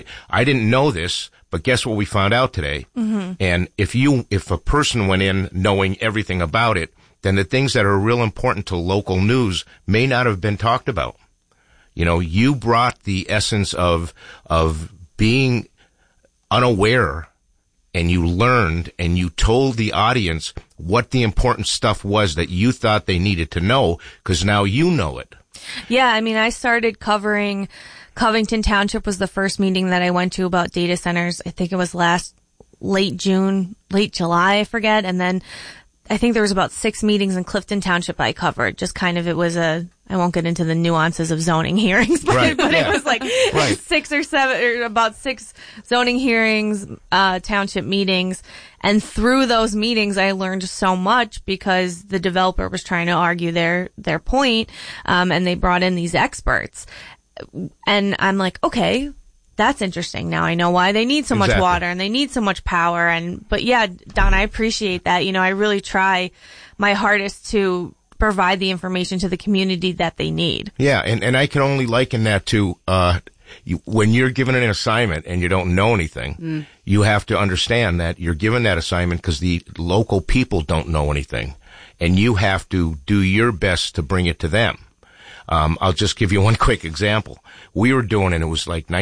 I didn't know this, but guess what we found out today? Mm-hmm. And if a person went in knowing everything about it, then the things that are real important to local news may not have been talked about. You know, you brought the essence of being unaware, and you learned and you told the audience what the important stuff was that you thought they needed to know, because now you know it. Yeah, I mean, I started covering Covington Township was the first meeting that I went to about data centers. I think it was late July, I forget. And then I think there was about 6 meetings in Clifton Township I covered. Just kind of, I won't get into the nuances of zoning hearings, but, right, but yeah. It was like right. 6 or 7, or about 6 zoning hearings, township meetings. And through those meetings, I learned so much because the developer was trying to argue their point, and they brought in these experts. And I'm like, okay, that's interesting. Now I know why they need so much water and they need so much power. But yeah, Don, I appreciate that. You know, I really try my hardest to provide the information to the community that they need. Yeah. And I can only liken that to, when you're given an assignment and you don't know anything, you have to understand that you're given that assignment because the local people don't know anything, and you have to do your best to bring it to them. I'll just give you one quick example. We were doing, and it was like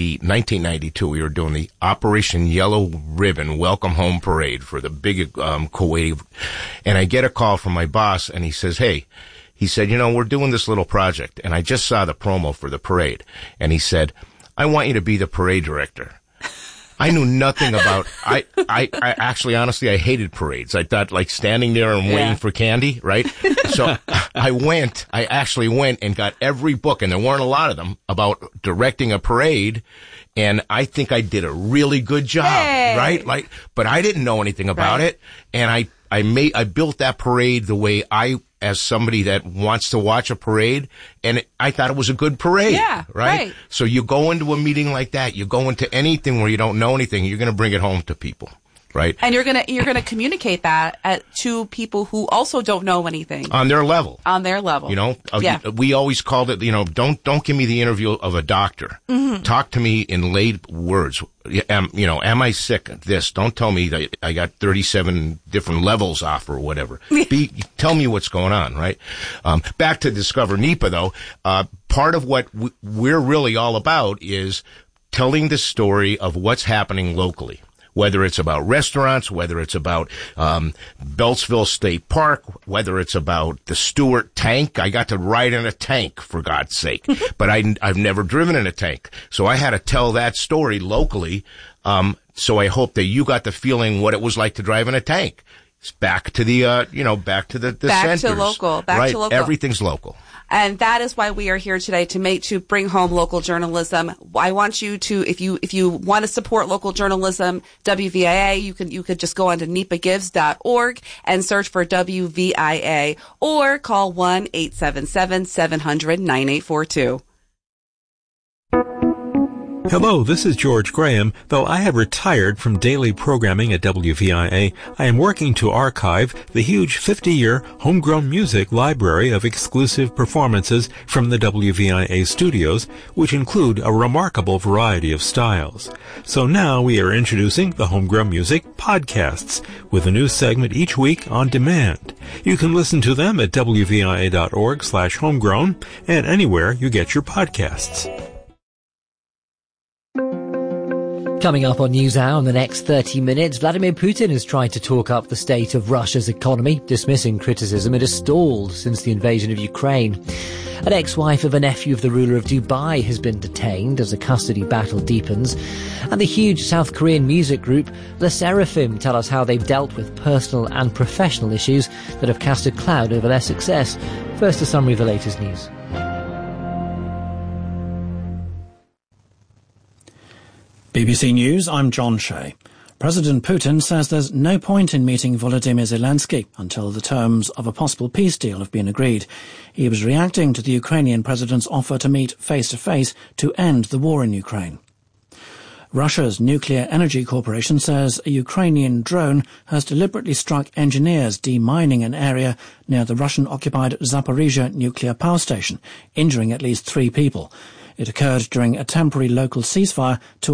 1992, we were doing the Operation Yellow Ribbon Welcome Home Parade for the big, Kuwaiti. And I get a call from my boss, and he says, hey, he said, you know, we're doing this little project, and I just saw the promo for the parade. And he said, I want you to be the parade director. I knew nothing about, I actually, honestly, I hated parades. I thought like standing there and waiting for candy, right? So I actually went and got every book, and there weren't a lot of them, about directing a parade. And I think I did a really good job, right? Like, but I didn't know anything about it. And I built that parade the way as somebody that wants to watch a parade, and I thought it was a good parade. Yeah, right? So you go into a meeting like that, you go into anything where you don't know anything, you're going to bring it home to people, right? And you're going to communicate that to people who also don't know anything. On their level. You know, we always called it, you know, don't give me the interview of a doctor. Mm-hmm. Talk to me in laid words. Am I sick? This. Don't tell me that I got 37 different levels off or whatever. Tell me what's going on, right? Back to Discover NEPA, though. Part of what we're really all about is telling the story of what's happening locally. Whether it's about restaurants, whether it's about Beltsville State Park, whether it's about the Stewart tank. I got to ride in a tank, for God's sake. But I've never driven in a tank. So I had to tell that story locally. So I hope that you got the feeling what it was like to drive in a tank. It's back to the, back to the centers. To local. Back to local. Everything's local. And that is why we are here today, to bring home local journalism. I want you to, if you want to support local journalism, WVIA, you could just go on to nepagives.org and search for WVIA, or call 1-877-700-9842. Hello, this is George Graham. Though I have retired from daily programming at WVIA, I am working to archive the huge 50-year homegrown music library of exclusive performances from the WVIA studios, which include a remarkable variety of styles. So now we are introducing the Homegrown Music Podcasts, with a new segment each week on demand. You can listen to them at WVIA.org/homegrown and anywhere you get your podcasts. Coming up on NewsHour in the next 30 minutes, Vladimir Putin has tried to talk up the state of Russia's economy, dismissing criticism it has stalled since the invasion of Ukraine. An ex-wife of a nephew of the ruler of Dubai has been detained as a custody battle deepens. And the huge South Korean music group LE SSERAFIM tell us how they've dealt with personal and professional issues that have cast a cloud over their success. First, a summary of the latest news. BBC News, I'm John Shea. President Putin says there's no point in meeting Volodymyr Zelensky until the terms of a possible peace deal have been agreed. He was reacting to the Ukrainian president's offer to meet face-to-face to end the war in Ukraine. Russia's Nuclear Energy Corporation says a Ukrainian drone has deliberately struck engineers demining an area near the Russian-occupied Zaporizhzhia nuclear power station, injuring at least 3 people. It occurred during a temporary local ceasefire to